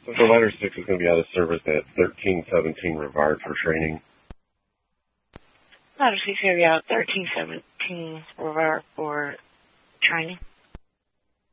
So the ladder 6 is going to be out of service at 1317 Rivard for training. Ladder 6 is going to be out 1317 Rivard.